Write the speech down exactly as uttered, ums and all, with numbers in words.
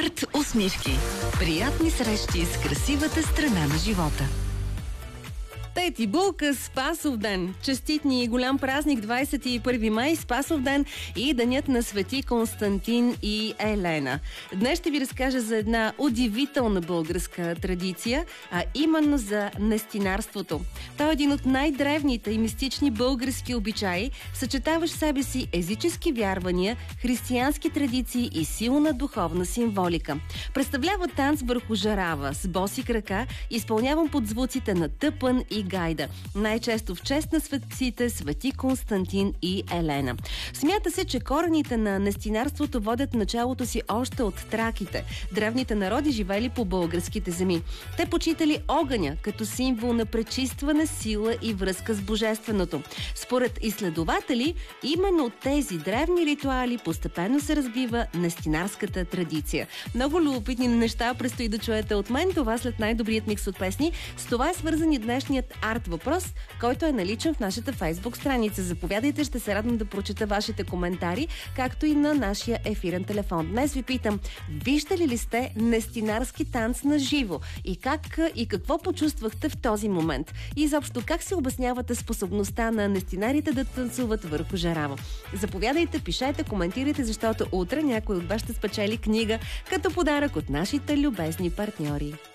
Арт усмивки. Приятни срещи с красивата страна на живота. Тети Булка, Спасов ден! Честит ни голям празник, двадесет и първи май, Спасов ден и денят на свети Константин и Елена. Днес ще ви разкажа за една удивителна българска традиция, а именно за нестинарството. Той е един от най-древните и мистични български обичаи, съчетаващ в себе си езически вярвания, християнски традиции и силна духовна символика. Представлява танц върху жарава с боси крака, изпълняван под звуците на тъпън и гайда. Най-често в чест на светците свети Константин и Елена. Смята се, че корените на нестинарството водят началото си още от траките. Древните народи живели по българските земи. Те почитали огъня като символ на пречистване, сила и връзка с божественото. Според изследователи, именно от тези древни ритуали постепенно се разбива нестинарската традиция. Много любопитни неща предстои да чуете от мен. Това след най-добрият микс от песни. С това е свързан и днешният арт въпрос, който е наличен в нашата Фейсбук страница. Заповядайте, ще се радвам да прочета вашите коментари, както и на нашия ефирен телефон. Днес ви питам, виждали ли сте нестинарски танц на живо? И как и какво почувствахте в този момент? И изобщо, как си обяснявате способността на нестинарите да танцуват върху жарава? Заповядайте, пишете, коментирайте, защото утре някой от вас ще спечели книга като подарък от нашите любезни партньори.